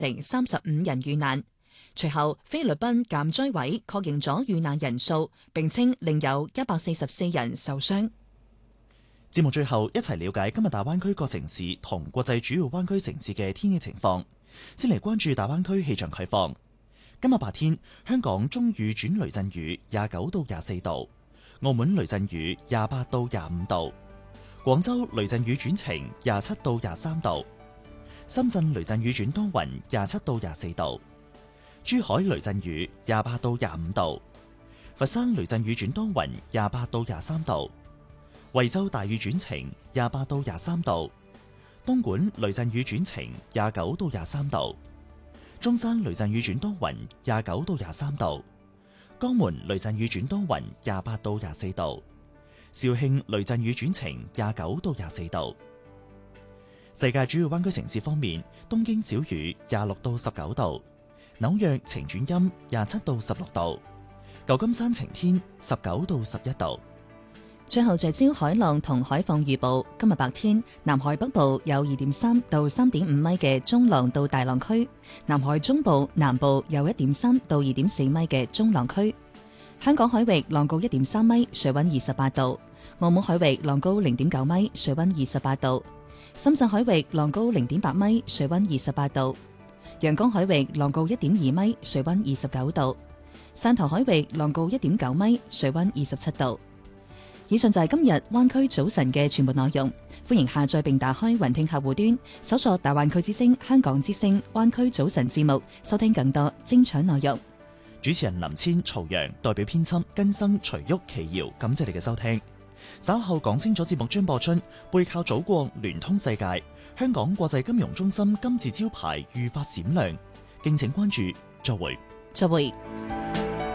定35人遇難。隨後，菲律賓鑑災委確認咗遇難人數，並稱另有144人受傷。 節目最後一齊了解今日大灣區各城市同國際主要灣區城市嘅天氣情況。先嚟關注大灣區氣象概況。今日白天，香港中雨轉雷陣雨29到24度，澳門雷陣雨28到25度，廣州雷陣雨轉晴27到23度，深圳雷陣雨轉多雲27到24度，珠海雷陣雨28到25度，佛山雷陣雨轉多雲28到23度，惠州大雨轉晴28到23度，東莞雷陣雨轉晴29到23度，中山雷陣雨轉多雲29到23度，江門雷陣雨轉多雲28到24度，肇慶雷陣雨轉晴29到24度。世界主要灣區城市方面，東京小雨26到19度，紐約晴轉陰27到16度，舊金山晴天19到11度。 最後聚焦海浪同海況預報。今日白天，南海北部有2.3到3.5米嘅中浪到大浪區，南海中部、南部有1.3到2.4米嘅中浪區。香港海域浪高1.3米，水溫28度；澳門海域浪高0.9米，水溫28度；深圳海域浪高0.8米，水溫28度；陽江海域浪高1.2米，水溫29度；汕頭海域浪高1.9米，水溫27度。以上就係今日灣區早晨嘅全部內容，歡迎下載並打開雲聽客戶端，搜索大灣區之聲、香港之聲、灣區早晨節目，收聽更多精彩內容。 主持人林千、曹陽，代表編輯根生、徐旭、奇瑤，感謝你嘅收聽。稍後講清楚節目將播出，背靠祖國，聯通世界，香港國際金融中心金字招牌愈發閃亮，敬請關注。再會。 再會。